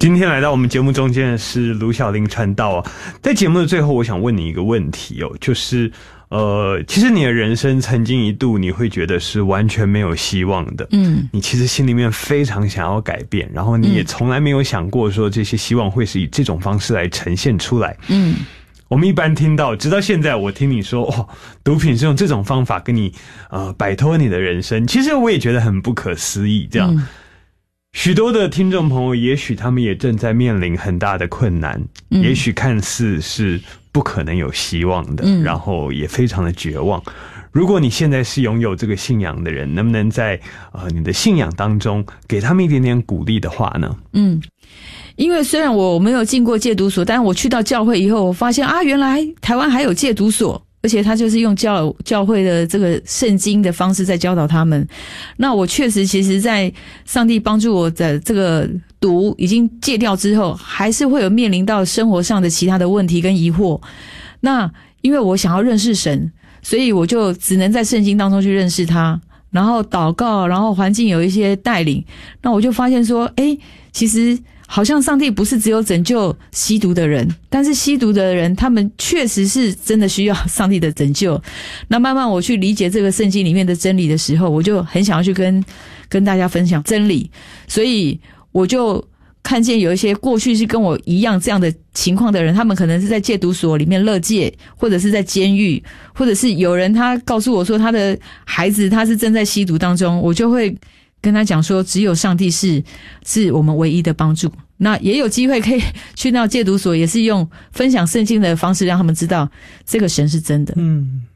今天来到我们节目中间的是卢小林传道啊，在节目的最后，我想问你一个问题哦，就是其实你的人生曾经一度你会觉得是完全没有希望的，你其实心里面非常想要改变，然后你也从来没有想过说这些希望会是以这种方式来呈现出来，我们一般听到，直到现在我听你说毒品是用这种方法跟你摆脱你的人生，其实我也觉得很不可思议，这样。许多的听众朋友也许他们也正在面临很大的困难，也许看似是不可能有希望的，然后也非常的绝望。如果你现在是拥有这个信仰的人，能不能在你的信仰当中给他们一点点鼓励的话呢？ 因为虽然我没有进过戒毒所，但我去到教会以后，我发现原来台湾还有戒毒所，而且他就是用教会的这个圣经的方式在教导他们。那我确实其实在上帝帮助我的这个毒已经戒掉之后，还是会有面临到生活上的其他的问题跟疑惑。那因为我想要认识神，所以我就只能在圣经当中去认识他，然后祷告，然后环境有一些带领，那我就发现说其实好像上帝不是只有拯救吸毒的人，但是吸毒的人他们确实是真的需要上帝的拯救。那慢慢我去理解这个圣经里面的真理的时候，我就很想要去跟大家分享真理，所以我就看见有一些过去是跟我一样这样的情况的人，他们可能是在戒毒所里面勒戒，或者是在监狱，或者是有人他告诉我说他的孩子他是正在吸毒当中，我就会跟他讲说只有上帝是我们唯一的帮助。那也有机会可以去到戒毒所，也是用分享圣经的方式让他们知道这个神是真的。